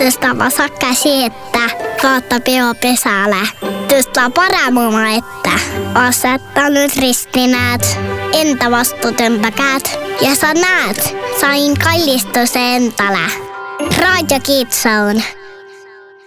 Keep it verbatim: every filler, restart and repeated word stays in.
Tästä vasa käsi, että kautta pio pesällä. Tästä paramuma, että asettanut ristinäät, entä vastuutempäkäät. Ja sä näet, sain kallistus entälä. Radio Kitsaun.